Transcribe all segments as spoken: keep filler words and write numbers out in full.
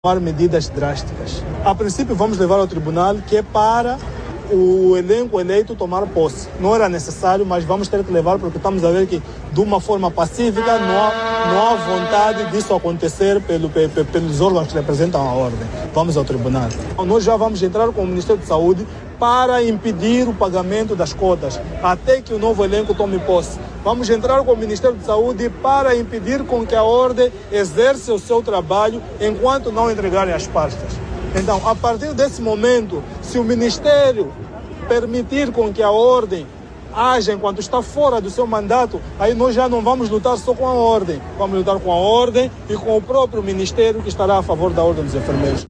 tomar medidas drásticas. A princípio vamos levar ao tribunal, que é para o elenco eleito tomar posse. Não era necessário, mas vamos ter que levar porque estamos a ver que de uma forma pacífica não há, não há vontade disso acontecer pelo, pe, pelos órgãos que representam a ordem. Vamos ao tribunal. Nós já vamos entrar com o Ministério de Saúde para impedir o pagamento das cotas, até que o novo elenco tome posse. Vamos entrar com o Ministério de Saúde para impedir com que a ordem exerça o seu trabalho enquanto não entregarem as pastas. Então, a partir desse momento, se o Ministério permitir com que a ordem haja enquanto está fora do seu mandato, aí nós já não vamos lutar só com a ordem, vamos lutar com a ordem e com o próprio Ministério que estará a favor da ordem dos enfermeiros.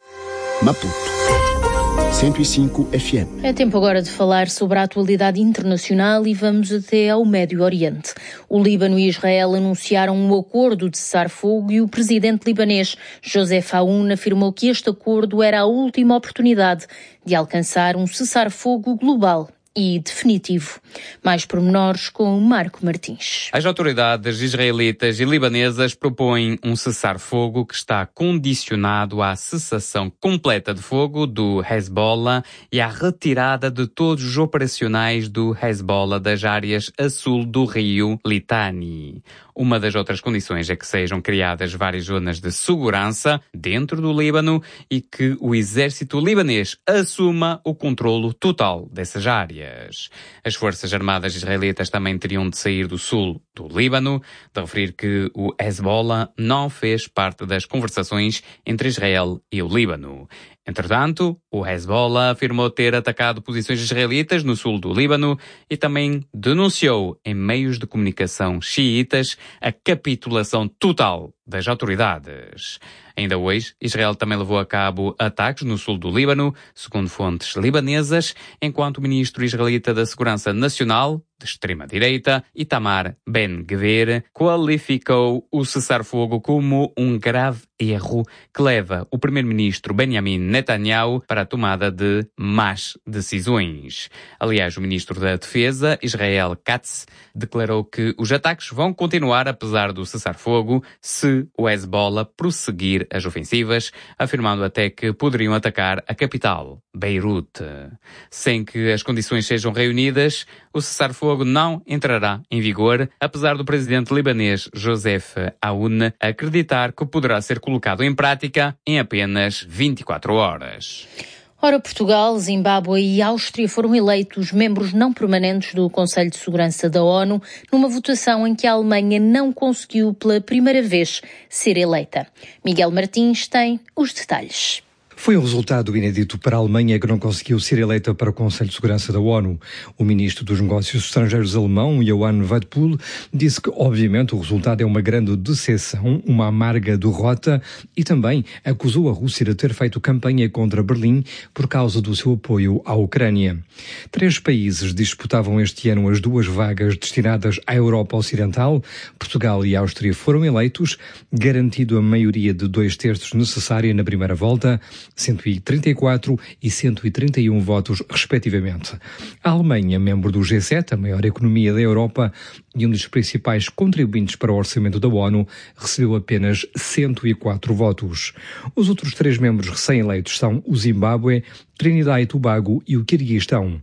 Maputo cento e cinco F M. É tempo agora de falar sobre a atualidade internacional e vamos até ao Médio Oriente. O Líbano e Israel anunciaram um acordo de cessar-fogo e o presidente libanês Joseph Aoun afirmou que este acordo era a última oportunidade de alcançar um cessar-fogo global e definitivo. Mais pormenores com Marco Martins. As autoridades israelitas e libanesas propõem um cessar-fogo que está condicionado à cessação completa de fogo do Hezbollah e à retirada de todos os operacionais do Hezbollah das áreas a sul do rio Litani. Uma das outras condições é que sejam criadas várias zonas de segurança dentro do Líbano e que o exército libanês assuma o controlo total dessas áreas. As forças armadas israelitas também teriam de sair do sul do Líbano, de referir que o Hezbollah não fez parte das conversações entre Israel e o Líbano. Entretanto, o Hezbollah afirmou ter atacado posições israelitas no sul do Líbano e também denunciou em meios de comunicação xiitas a capitulação total das autoridades. Ainda hoje, Israel também levou a cabo ataques no sul do Líbano, segundo fontes libanesas, enquanto o ministro israelita da Segurança Nacional, de extrema-direita, Itamar Ben-Gvir, qualificou o cessar-fogo como um grave erro que leva o primeiro-ministro Benjamin Netanyahu para a tomada de más decisões. Aliás, o ministro da Defesa, Israel Katz, declarou que os ataques vão continuar apesar do cessar-fogo se o Hezbollah prosseguir as ofensivas, afirmando até que poderiam atacar a capital, Beirute. Sem que as condições sejam reunidas, o cessar-fogo não entrará em vigor, apesar do presidente libanês Joseph Aoun acreditar que poderá ser colocado em prática em apenas vinte e quatro horas. Ora, Portugal, Zimbábue e Áustria foram eleitos membros não permanentes do Conselho de Segurança da ONU numa votação em que a Alemanha não conseguiu pela primeira vez ser eleita. Miguel Martins tem os detalhes. Foi um resultado inédito para a Alemanha, que não conseguiu ser eleita para o Conselho de Segurança da ONU. O ministro dos Negócios Estrangeiros alemão, Johann Wadephul, disse que, obviamente, o resultado é uma grande decepção, uma amarga derrota, e também acusou a Rússia de ter feito campanha contra Berlim por causa do seu apoio à Ucrânia. Três países disputavam este ano as duas vagas destinadas à Europa Ocidental. Portugal e Áustria foram eleitos, garantido a maioria de dois terços necessária na primeira volta, cento e trinta e quatro e cento e trinta e um votos, respectivamente. A Alemanha, membro do G sete, a maior economia da Europa e um dos principais contribuintes para o orçamento da ONU, recebeu apenas cento e quatro votos. Os outros três membros recém-eleitos são o Zimbábue, Trinidad e Tobago e o Quirguistão.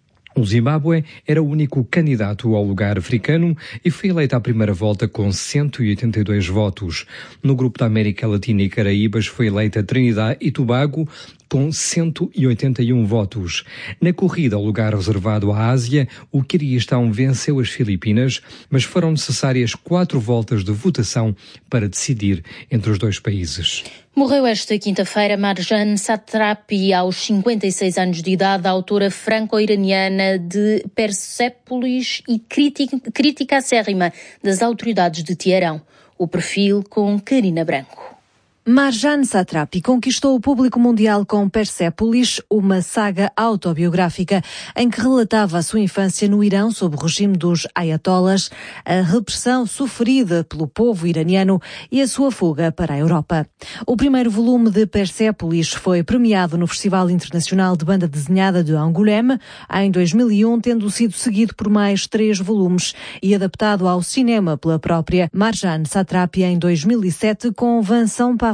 O Zimbábue era o único candidato ao lugar africano e foi eleito à primeira volta com cento e oitenta e dois votos. No grupo da América Latina e Caraíbas foi eleita Trinidad e Tobago com cento e oitenta e um votos. Na corrida ao lugar reservado à Ásia, o Quirguistão venceu as Filipinas, mas foram necessárias quatro voltas de votação para decidir entre os dois países. Morreu esta quinta-feira Marjane Satrapi, aos cinquenta e seis anos de idade, a autora franco-iraniana de Persépolis e crítica, crítica acérrima das autoridades de Teherão. O perfil com Karina Branco. Marjane Satrapi conquistou o público mundial com Persépolis, uma saga autobiográfica em que relatava a sua infância no Irão sob o regime dos ayatollahs, a repressão sofrida pelo povo iraniano e a sua fuga para a Europa. O primeiro volume de Persépolis foi premiado no Festival Internacional de Banda Desenhada de Angoulême em dois mil e um, tendo sido seguido por mais três volumes e adaptado ao cinema pela própria Marjane Satrapi em dois mil e sete com Vincent Parro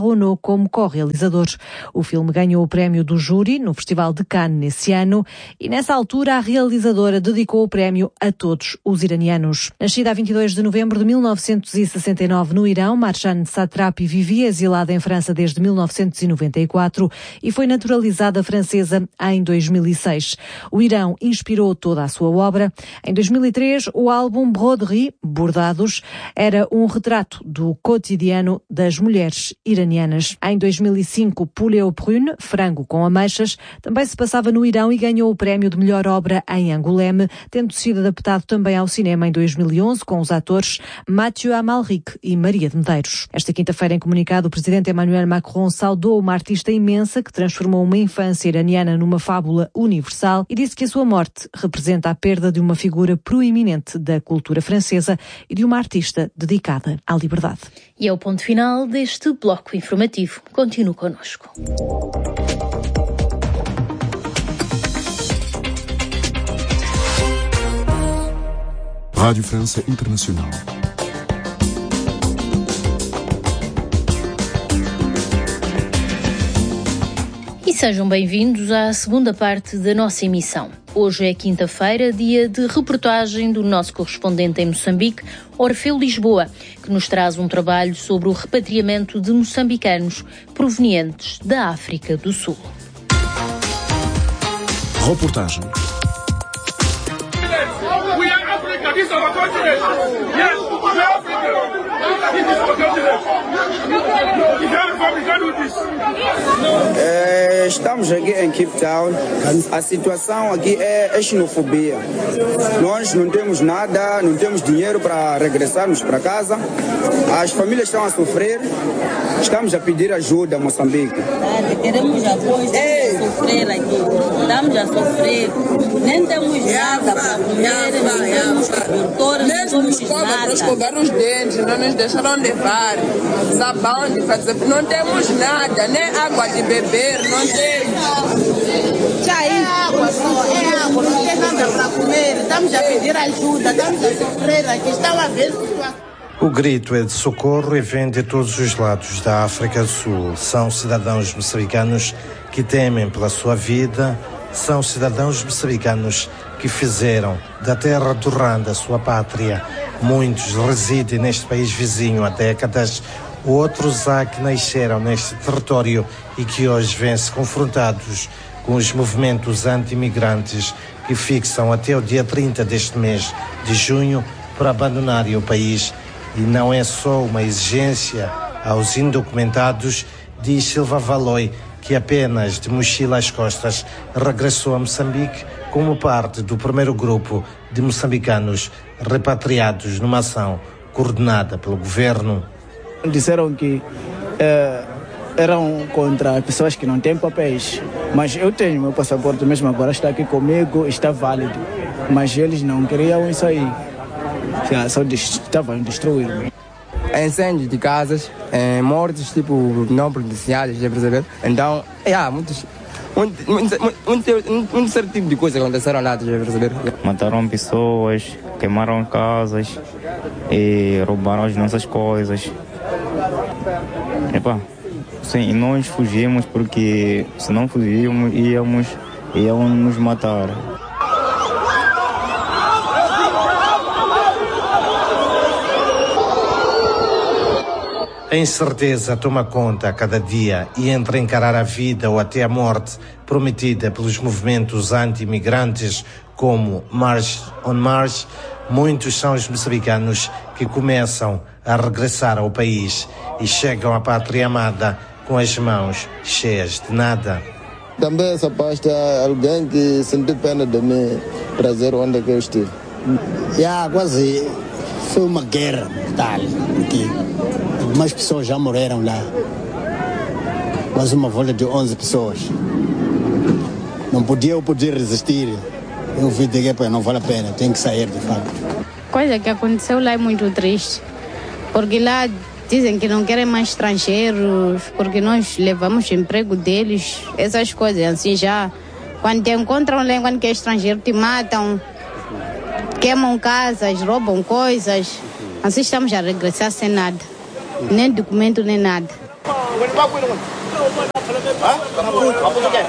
Renault como co-realizador. O filme ganhou o prémio do júri no Festival de Cannes nesse ano e, nessa altura, a realizadora dedicou o prémio a todos os iranianos. Nascida a vinte e dois de novembro de mil novecentos e sessenta e nove no Irão, Marjane Satrapi vivia exilada em França desde mil novecentos e noventa e quatro e foi naturalizada francesa em dois mil e seis. O Irão inspirou toda a sua obra. Em dois mil e três, o álbum Broderie, Bordados, era um retrato do cotidiano das mulheres iranianas. Em dois mil e cinco, Poulet au prune, Frango com ameixas, também se passava no Irão e ganhou o prémio de melhor obra em Angoulême, tendo sido adaptado também ao cinema em dois mil e onze com os atores Mathieu Amalric e Maria de Medeiros. Esta quinta-feira, em comunicado, o presidente Emmanuel Macron saudou uma artista imensa que transformou uma infância iraniana numa fábula universal e disse que a sua morte representa a perda de uma figura proeminente da cultura francesa e de uma artista dedicada à liberdade. E é o ponto final deste bloco informativo. Continue connosco. Rádio França Internacional. E sejam bem-vindos à segunda parte da nossa emissão. Hoje é quinta-feira, dia de reportagem do nosso correspondente em Moçambique, Orfeu Lisboa, que nos traz um trabalho sobre o repatriamento de moçambicanos provenientes da África do Sul. Reportagem. We are Africa, this is our continent. Yes, we are Africa. This is our continent. If you are from, you can do this. É, estamos aqui em Cape Town. A situação aqui é, é xenofobia. Nós não temos nada, não temos dinheiro para regressarmos para casa. As famílias estão a sofrer. Estamos a pedir ajuda a Moçambique. Queremos apoio, estamos a sofrer aqui. Estamos a sofrer. Nem temos nada para comer, não temos doutoras, não temos nada. Para escovar os dentes, não nos deixaram levar. Sabão de fazer, não temos nada, nem água de beber, não temos. É água só, é água, não tem nada para comer. Estamos a pedir ajuda, estamos a sofrer aqui, estão a ver situação. O grito é de socorro e vem de todos os lados da África do Sul. São cidadãos moçambicanos que temem pela sua vida. São cidadãos moçambicanos que fizeram da terra do Rwanda a sua pátria. Muitos residem neste país vizinho há décadas. Outros há que nasceram neste território e que hoje vêm-se confrontados com os movimentos anti-imigrantes que fixam até o dia trinta deste mês de junho para abandonarem o país. E não é só uma exigência aos indocumentados, diz Silva Valoi, que apenas de mochila às costas regressou a Moçambique como parte do primeiro grupo de moçambicanos repatriados numa ação coordenada pelo governo. Disseram que eh, eram contra pessoas que não têm papéis, mas eu tenho meu passaporte mesmo agora, está aqui comigo, está válido, mas eles não queriam isso aí, só estavam destruindo. Incêndios de casas, eh, mortes tipo não presenciadas, já perceber? Então, yeah, muitos, muito, muito, muito, muito, muito certo tipo de coisa aconteceram lá, já perceber? Mataram pessoas, queimaram casas e roubaram as nossas coisas. Epa, sim, nós fugimos porque se não fugíamos íamos, iam nos matar. A incerteza toma conta a cada dia e entre encarar a vida ou até a morte prometida pelos movimentos anti-imigrantes como March on March, muitos são os moçambicanos que começam a regressar ao país e chegam à pátria amada com as mãos cheias de nada. Também essa pasta, alguém que sentiu pena de me trazer onde que eu estive. Já quase foi uma guerra tal aqui. Algumas pessoas já morreram lá. Quase uma volta de onze pessoas. Não podia eu poder resistir. Eu vi que não vale a pena, tem que sair de fato. Coisa que aconteceu lá é muito triste. Porque lá dizem que não querem mais estrangeiros, porque nós levamos o emprego deles, essas coisas assim já. Quando te encontram lá, quando que é estrangeiro, te matam, queimam casas, roubam coisas. Assim estamos a regressar sem nada. Nem documento, nem nada. Maputo o quê?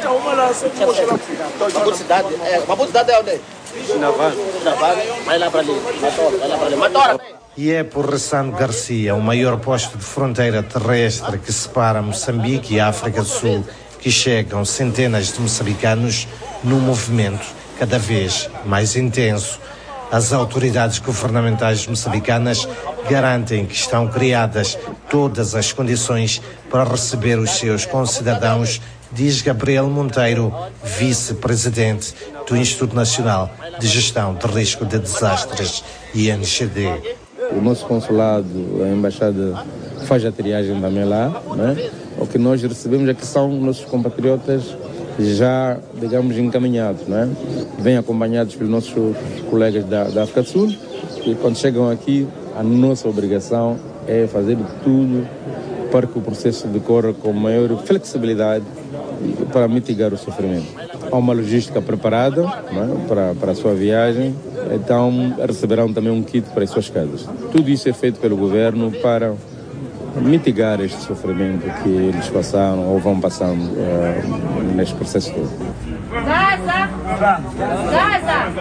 Maputo cidade. Maputo cidade é onde? Chinavana. Chinavana. Vai lá para ali. Matora. Vai lá para ali. Matora. E é por Ressano Garcia, o maior posto de fronteira terrestre que separa Moçambique e a África do Sul, que chegam centenas de moçambicanos num movimento cada vez mais intenso. As autoridades governamentais moçambicanas garantem que estão criadas todas as condições para receber os seus concidadãos, diz Gabriel Monteiro, vice-presidente do Instituto Nacional de Gestão de Risco de Desastres, I N G D. O nosso consulado, a embaixada, faz a triagem também lá, né? O que nós recebemos é que são nossos compatriotas já, digamos, encaminhados, né? Vêm acompanhados pelos nossos colegas da, da África do Sul, e quando chegam aqui, a nossa obrigação é fazer tudo para que o processo decorra com maior flexibilidade para mitigar o sofrimento. Há uma logística preparada, né, para, para a sua viagem, então receberão também um kit para as suas casas. Tudo isso é feito pelo governo para mitigar este sofrimento que eles passaram ou vão passando uh, neste processo todo. Gaza! Gaza!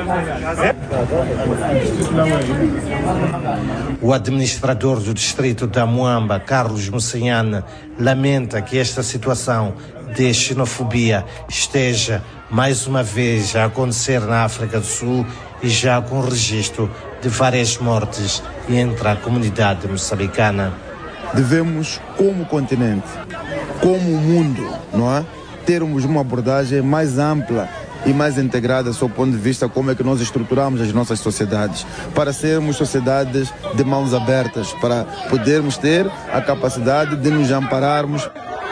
O administrador do distrito da Moamba, Carlos Moçanhane, lamenta que esta situação de xenofobia esteja mais uma vez a acontecer na África do Sul e já com registro de várias mortes entre a comunidade moçambicana. Devemos, como continente, como mundo, não é, termos uma abordagem mais ampla e mais integrada sob o ponto de vista como é que nós estruturamos as nossas sociedades, para sermos sociedades de mãos abertas, para podermos ter a capacidade de nos ampararmos.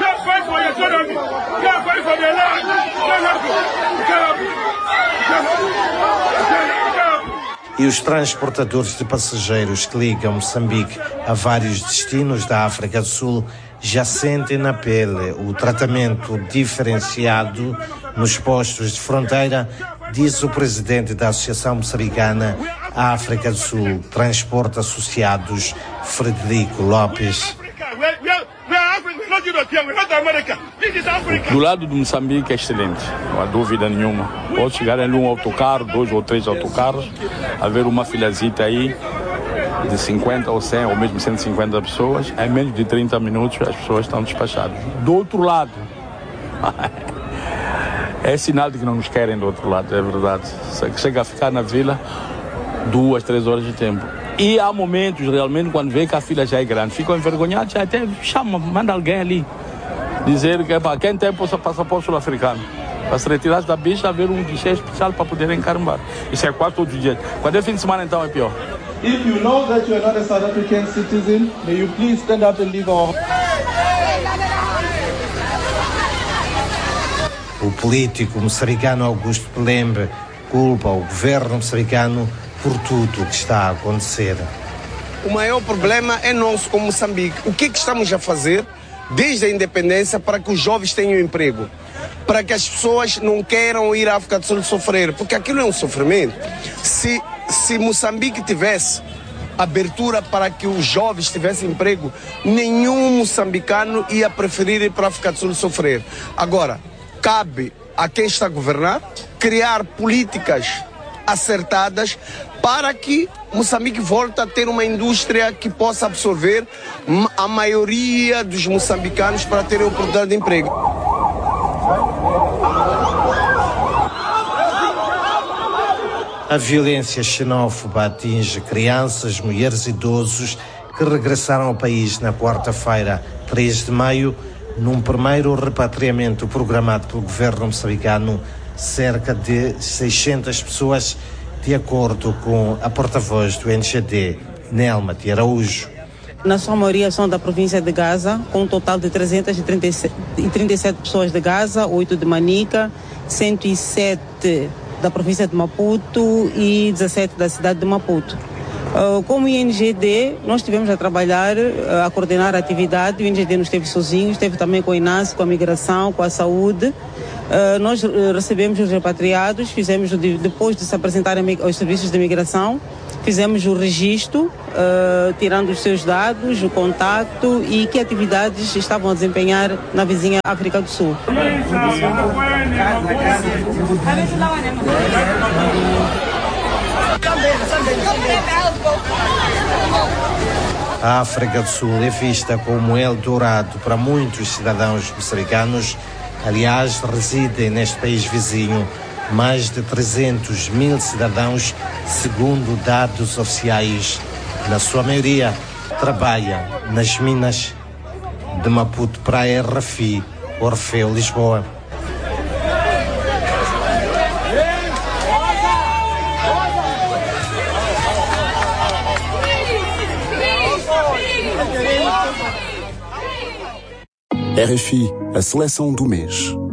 E os transportadores de passageiros que ligam Moçambique a vários destinos da África do Sul já sentem na pele o tratamento diferenciado nos postos de fronteira, diz o presidente da Associação Moçambicana África do Sul, Transporte Associados, Frederico Lopes. Do lado do Moçambique é excelente, não há dúvida nenhuma. Pode chegar em um autocarro, dois ou três autocarros, haver uma filazita aí de cinquenta ou cem ou mesmo cento e cinquenta pessoas, em menos de trinta minutos as pessoas estão despachadas. Do outro lado, é sinal de que não nos querem do outro lado, é verdade. Chega a ficar na vila duas, três horas de tempo. E há momentos, realmente, quando vê que a fila já é grande, ficam envergonhados, já até chama, manda alguém ali, dizer que para quem tem passaporte sul-africano, para se retirar da bicha, haver um guichê especial para poder encarambar. Isso é quase todos os dias. Quando é fim de semana, então, é pior. If you know that you are not a South African citizen, may you please stand up and leave our... O político moçambicano Augusto Pelembe culpa o governo moçambicano por tudo o que está a acontecer. O maior problema é nosso como Moçambique. O que é que estamos a fazer desde a independência para que os jovens tenham emprego? Para que as pessoas não queiram ir à África do Sul sofrer, porque aquilo é um sofrimento. Se, se Moçambique tivesse abertura para que os jovens tivessem emprego, nenhum moçambicano ia preferir ir para a África do Sul sofrer. Agora, cabe a quem está a governar criar políticas acertadas para que Moçambique volte a ter uma indústria que possa absorver a maioria dos moçambicanos para terem oportunidade de emprego. A violência xenófoba atinge crianças, mulheres e idosos que regressaram ao país na quarta-feira, três de maio, num primeiro repatriamento programado pelo governo moçambicano. Cerca de seiscentas pessoas, de acordo com a porta-voz do N G D, Nelma de Araújo. Na sua maioria são da província de Gaza, com um total de trezentas e trinta e sete pessoas de Gaza, oito de Manica, cento e sete da província de Maputo e dezessete da cidade de Maputo. Uh, como I N G D, nós estivemos a trabalhar, uh, a coordenar a atividade. O I N G D não esteve sozinho, esteve também com a INASE, com a migração, com a saúde. Uh, nós uh, recebemos os repatriados, fizemos, depois de se apresentarem aos serviços de migração, fizemos o registro, uh, tirando os seus dados, o contacto e que atividades estavam a desempenhar na vizinha África do Sul. A África do Sul é vista como Eldorado para muitos cidadãos moçambicanos. Aliás, residem neste país vizinho mais de trezentos mil cidadãos, segundo dados oficiais. Na sua maioria, trabalha nas minas de Maputo, Praia, Rafi, Orfeu, Lisboa. R F I, a seleção do mês.